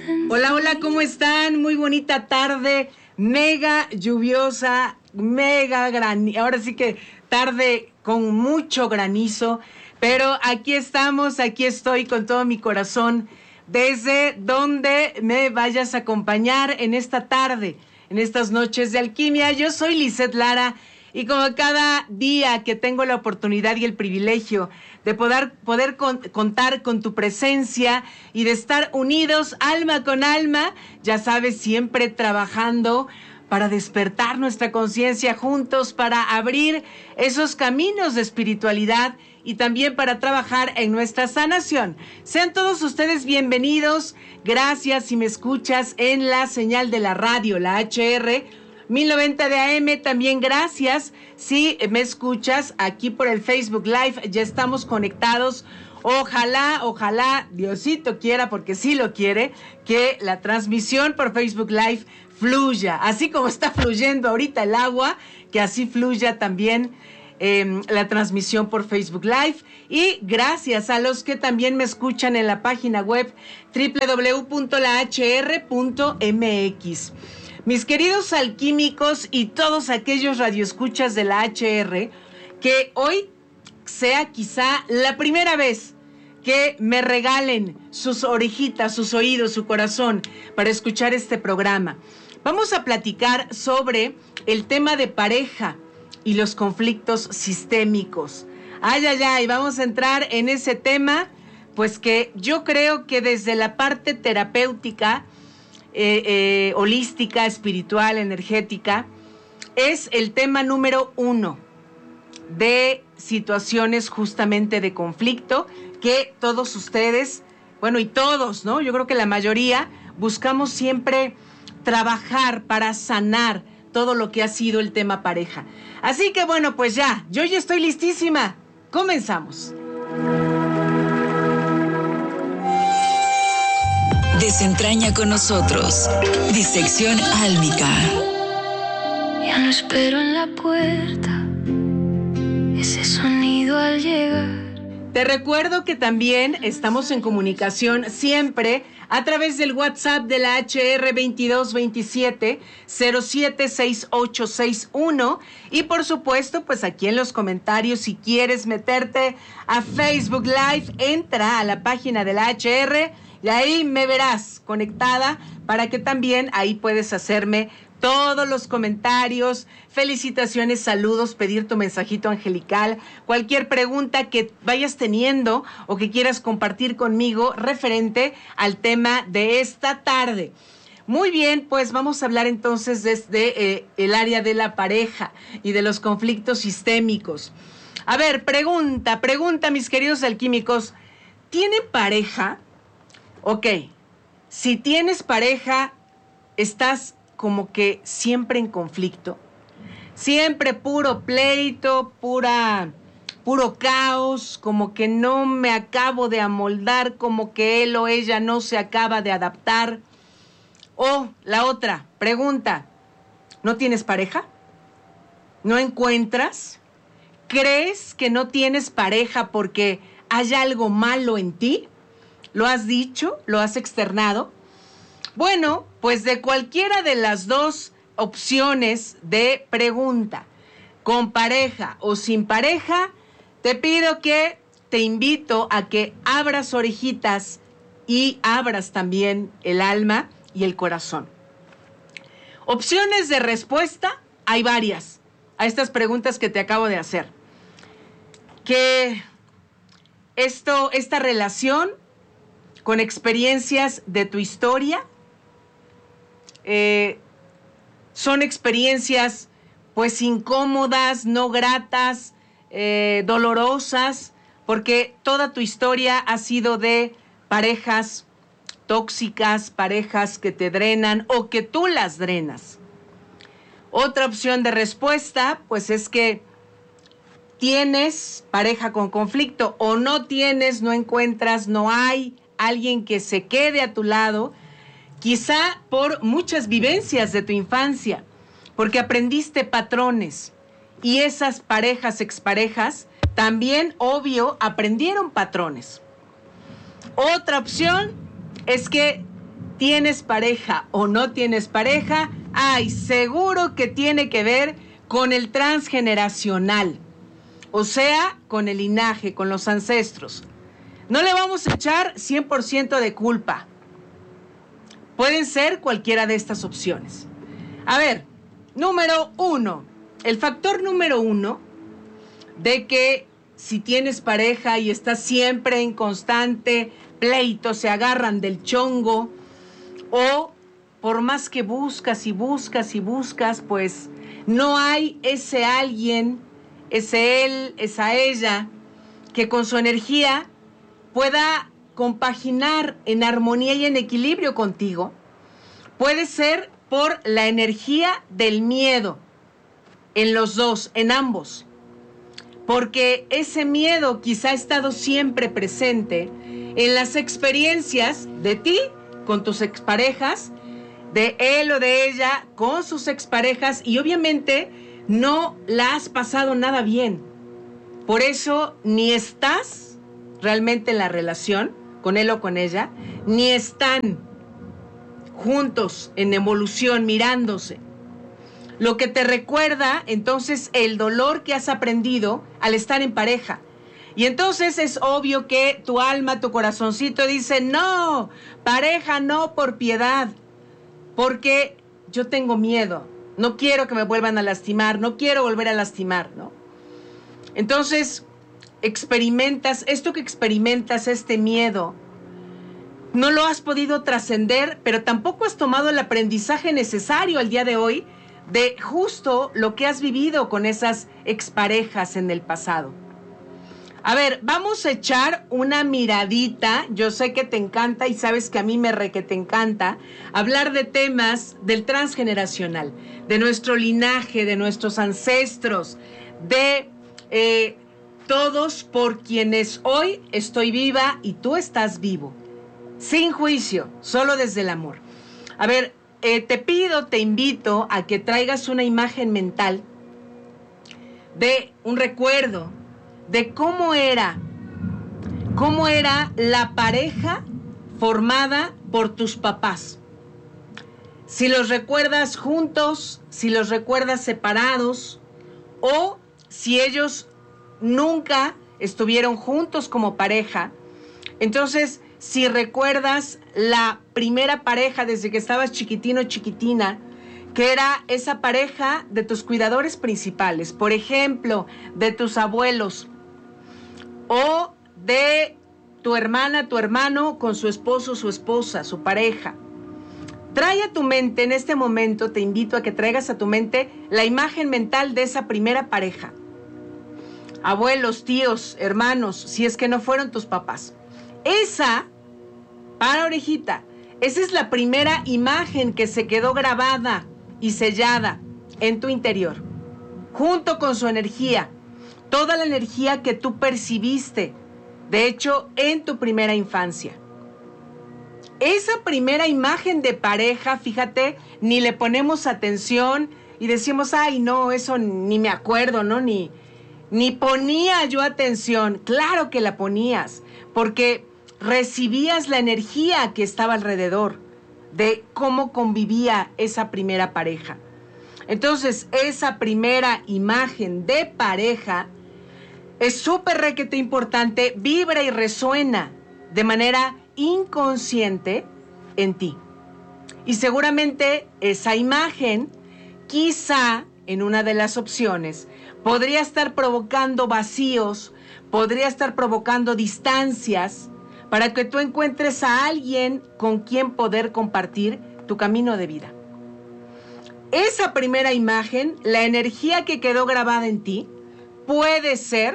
Hola, hola, ¿cómo están? Muy bonita tarde, mega lluviosa, ahora sí que tarde con mucho granizo, pero aquí estamos, aquí estoy con todo mi corazón, desde donde me vayas a acompañar en esta tarde, en estas noches de alquimia. Yo soy Lisette Lara y como cada día que tengo la oportunidad y el privilegio de poder contar con tu presencia y de estar unidos alma con alma, ya sabes, siempre trabajando para despertar nuestra conciencia juntos, para abrir esos caminos de espiritualidad y también para trabajar en nuestra sanación. Sean todos ustedes bienvenidos. Gracias si me escuchas en la señal de la radio, la HR 1090 de AM. También gracias si me escuchas aquí por el Facebook Live. Ya estamos conectados. Ojalá, Diosito quiera, porque sí lo quiere, que la transmisión por Facebook Live fluya, así como está fluyendo ahorita el agua, que así fluya también la transmisión por Facebook Live. Y gracias a los que también me escuchan en la página web www.lahr.mx. Mis queridos alquímicos y todos aquellos radioescuchas de la HR, que hoy sea quizá la primera vez que me regalen sus orejitas, sus oídos, su corazón para escuchar este programa. Vamos a platicar sobre el tema de pareja y los conflictos sistémicos. Ay, vamos a entrar en ese tema, pues que yo creo que desde la parte terapéutica, holística, espiritual, energética, es el tema número 1 de situaciones justamente de conflicto que todos ustedes, bueno, y todos, ¿no? Yo creo que la mayoría buscamos siempre trabajar para sanar todo lo que ha sido el tema pareja. Así que bueno, pues yo ya estoy listísima. Comenzamos. Desentraña con nosotros. Disección álmica. Ya no espero en la puerta ese sonido al llegar. Te recuerdo que también estamos en comunicación siempre a través del WhatsApp de la HR 2227-076861 y por supuesto, pues aquí en los comentarios, si quieres meterte a Facebook Live, entra a la página de la HR y ahí me verás conectada para que también ahí puedes hacerme todos los comentarios, felicitaciones, saludos, pedir tu mensajito angelical, cualquier pregunta que vayas teniendo o que quieras compartir conmigo referente al tema de esta tarde. Muy bien, pues vamos a hablar entonces desde el área de la pareja y de los conflictos sistémicos. A ver, pregunta, mis queridos alquímicos, ¿tienen pareja? Ok, si tienes pareja, estás como que siempre en conflicto, siempre puro pleito, puro caos, como que no me acabo de amoldar, como que él o ella no se acaba de adaptar. O la otra pregunta, ¿no tienes pareja? ¿No encuentras? ¿Crees que no tienes pareja porque hay algo malo en ti? ¿Lo has dicho? ¿Lo has externado? Bueno, pues de cualquiera de las dos opciones de pregunta, con pareja o sin pareja, te invito a que abras orejitas y abras también el alma y el corazón. Opciones de respuesta, hay varias a estas preguntas que te acabo de hacer. Que esta relación con experiencias de tu historia, son experiencias pues incómodas, no gratas, dolorosas, porque toda tu historia ha sido de parejas tóxicas, parejas que te drenan o que tú las drenas. Otra opción de respuesta pues es que tienes pareja con conflicto o no tienes, no encuentras, no hay alguien que se quede a tu lado, quizá por muchas vivencias de tu infancia, porque aprendiste patrones y esas parejas, exparejas, también, obvio, aprendieron patrones. Otra opción es que tienes pareja o no tienes pareja, ay, seguro que tiene que ver con el transgeneracional, o sea, con el linaje, con los ancestros. No le vamos a echar 100% de culpa. Pueden ser cualquiera de estas opciones. A ver, número 1, el factor número 1 de que si tienes pareja y estás siempre en constante pleito, se agarran del chongo, o por más que buscas y buscas y buscas, pues no hay ese alguien, ese él, esa ella, que con su energía pueda compaginar en armonía y en equilibrio contigo. Puede ser por la energía del miedo, en los dos, en ambos. Porque ese miedo quizá ha estado siempre presente en las experiencias de ti con tus exparejas, de él o de ella con sus exparejas, y obviamente no la has pasado nada bien. Por eso ni estás realmente en la relación con él o con ella, ni están juntos en evolución mirándose. Lo que te recuerda entonces el dolor que has aprendido al estar en pareja. Y entonces es obvio que tu alma, tu corazoncito dice, no, pareja no, por piedad, porque yo tengo miedo, no quiero que me vuelvan a lastimar, no quiero volver a lastimar, ¿no? Entonces experimentas, esto que experimentas, este miedo, no lo has podido trascender, pero tampoco has tomado el aprendizaje necesario al día de hoy de justo lo que has vivido con esas exparejas en el pasado. A ver, vamos a echar una miradita. Yo sé que te encanta y sabes que a mí que te encanta hablar de temas del transgeneracional, de nuestro linaje, de nuestros ancestros, de todos por quienes hoy estoy viva y tú estás vivo. Sin juicio, solo desde el amor. A ver, te invito a que traigas una imagen mental de un recuerdo de cómo era la pareja formada por tus papás. Si los recuerdas juntos, si los recuerdas separados, o si ellos nunca estuvieron juntos como pareja. Entonces, si recuerdas la primera pareja desde que estabas chiquitino, chiquitina, que era esa pareja de tus cuidadores principales, por ejemplo, de tus abuelos, o de tu hermana, tu hermano con su esposo, su esposa, su pareja. Trae a tu mente en este momento, te invito a que traigas a tu mente la imagen mental de esa primera pareja. Abuelos, tíos, hermanos, si es que no fueron tus papás. Esa, para orejita, esa es la primera imagen que se quedó grabada y sellada en tu interior, junto con su energía, toda la energía que tú percibiste, de hecho, en tu primera infancia. Esa primera imagen de pareja, fíjate, ni le ponemos atención y decimos, ay, no, eso ni me acuerdo, ¿no? Ni ponía yo atención. Claro que la ponías, porque recibías la energía que estaba alrededor de cómo convivía esa primera pareja. Entonces, esa primera imagen de pareja es súper requete importante, vibra y resuena de manera inconsciente en ti. Y seguramente esa imagen, quizá en una de las opciones, podría estar provocando vacíos, podría estar provocando distancias, para que tú encuentres a alguien con quien poder compartir tu camino de vida. Esa primera imagen, la energía que quedó grabada en ti, puede ser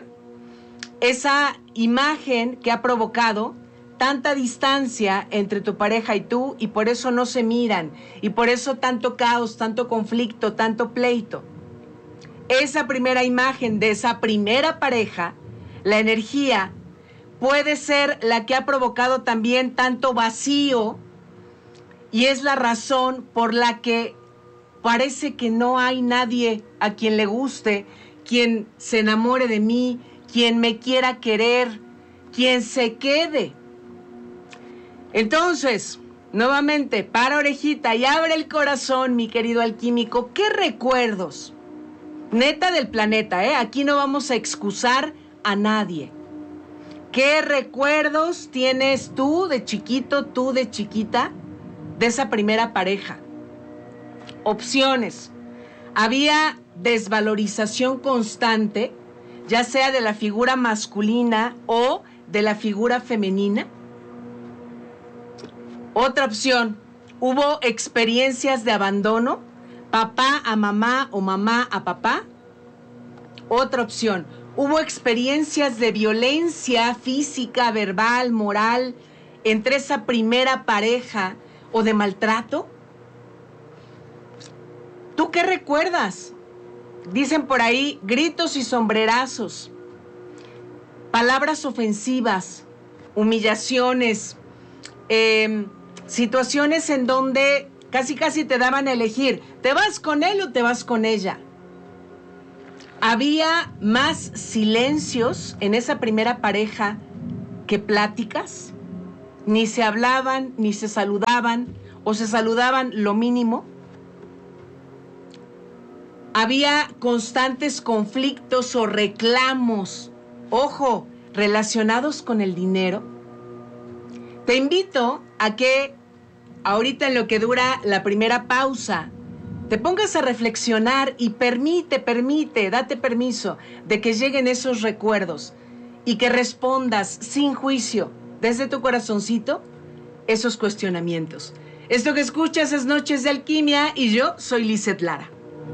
esa imagen que ha provocado tanta distancia entre tu pareja y tú, y por eso no se miran, y por eso tanto caos, tanto conflicto, tanto pleito. Esa primera imagen de esa primera pareja, la energía, puede ser la que ha provocado también tanto vacío, y es la razón por la que parece que no hay nadie a quien le guste, quien se enamore de mí, quien me quiera querer, quien se quede. Entonces, nuevamente, para orejita y abre el corazón, mi querido alquímico. ¿Qué recuerdos? Neta del planeta, aquí no vamos a excusar a nadie. ¿Qué recuerdos tienes tú de chiquito, tú de chiquita, de esa primera pareja? Opciones. Había desvalorización constante, ya sea de la figura masculina o de la figura femenina. Otra opción, hubo experiencias de abandono, papá a mamá o mamá a papá. Otra opción, hubo experiencias de violencia física, verbal, moral, entre esa primera pareja o de maltrato. ¿Tú qué recuerdas? Dicen por ahí gritos y sombrerazos, palabras ofensivas, humillaciones, situaciones en donde casi te daban a elegir, ¿te vas con él o te vas con ella? Había más silencios en esa primera pareja que pláticas. Ni se hablaban, ni se saludaban, o se saludaban lo mínimo. Había constantes conflictos o reclamos, ojo, relacionados con el dinero. Te invito a que ahorita, en lo que dura la primera pausa, te pongas a reflexionar y date permiso de que lleguen esos recuerdos y que respondas sin juicio, desde tu corazoncito, esos cuestionamientos. Esto que escuchas es Noches de Alquimia y yo soy Lizeth Lara.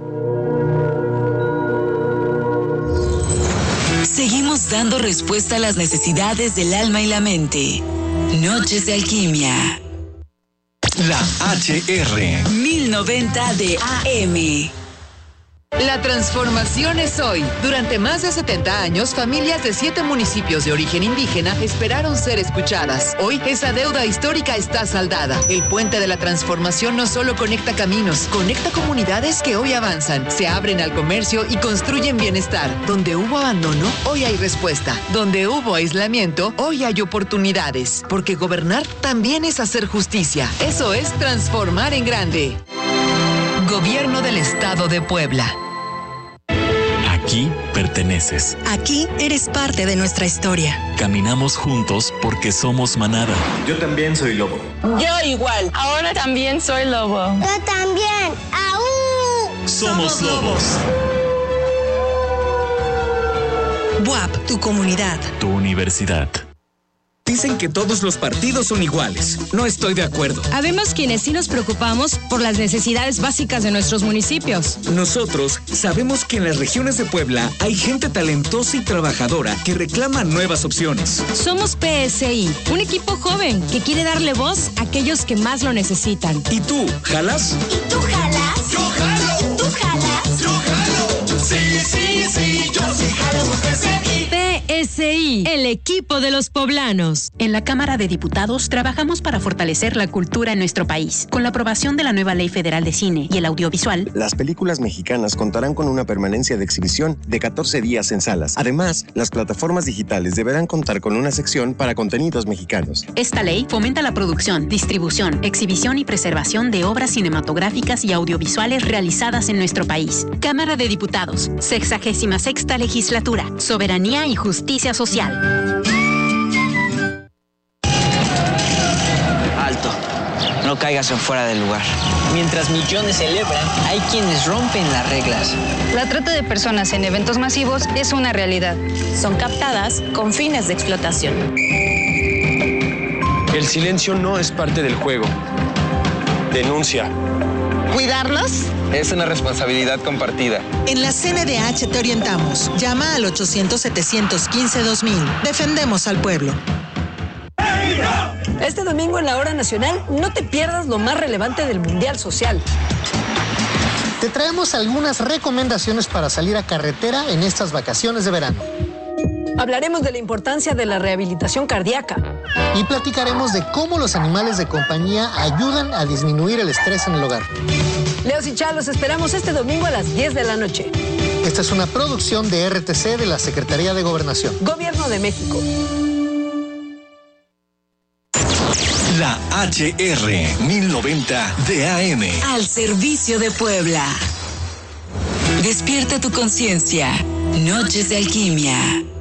Seguimos dando respuesta a las necesidades del alma y la mente. Noches de Alquimia. La HR 1090 de AM. La transformación es hoy. Durante más de 70 años, familias de 7 municipios de origen indígena esperaron ser escuchadas. Hoy, esa deuda histórica está saldada. El puente de la transformación no solo conecta caminos, conecta comunidades que hoy avanzan, se abren al comercio y construyen bienestar. Donde hubo abandono, hoy hay respuesta. Donde hubo aislamiento, hoy hay oportunidades. Porque gobernar también es hacer justicia. Eso es transformar en grande. Gobierno del Estado de Puebla. Aquí perteneces. Aquí eres parte de nuestra historia. Caminamos juntos porque somos manada. Yo también soy lobo. Yo igual. Ahora también soy lobo. Yo también. ¡Aú! Somos lobos. BUAP, tu comunidad. Tu universidad. Dicen que todos los partidos son iguales. No estoy de acuerdo. Habemos quienes sí nos preocupamos por las necesidades básicas de nuestros municipios. Nosotros sabemos que en las regiones de Puebla hay gente talentosa y trabajadora que reclama nuevas opciones. Somos PSI, un equipo joven que quiere darle voz a aquellos que más lo necesitan. ¿Y tú, jalas? ¿Y tú jalas? ¡Yo jalo! ¿Tú jalas? ¡Yo jalo! Sí, yo sí jalo con PSI. PSI, el equipo de los poblanos. En la Cámara de Diputados trabajamos para fortalecer la cultura en nuestro país. Con la aprobación de la nueva Ley Federal de Cine y el Audiovisual, las películas mexicanas contarán con una permanencia de exhibición de 14 días en salas. Además, las plataformas digitales deberán contar con una sección para contenidos mexicanos. Esta ley fomenta la producción, distribución, exhibición y preservación de obras cinematográficas y audiovisuales realizadas en nuestro país. Cámara de Diputados, 66ª Legislatura, Soberanía y Justicia Social. Alto, no caigas en fuera del lugar. Mientras millones celebran, hay quienes rompen las reglas. La trata de personas en eventos masivos es una realidad. Son captadas con fines de explotación. El silencio no es parte del juego. Denuncia. ¿Cuidarlos? Es una responsabilidad compartida. En la CNDH te orientamos. Llama al 800-715-2000. Defendemos al pueblo. Este domingo en la Hora Nacional no te pierdas lo más relevante del Mundial Social. Te traemos algunas recomendaciones para salir a carretera en estas vacaciones de verano. Hablaremos de la importancia de la rehabilitación cardíaca. Y platicaremos de cómo los animales de compañía ayudan a disminuir el estrés en el hogar. Leos y Chá, los esperamos este domingo a las 10 de la noche. Esta es una producción de RTC de la Secretaría de Gobernación. Gobierno de México. La HR 1090 de AM. Al servicio de Puebla. Despierta tu conciencia. Noches de Alquimia.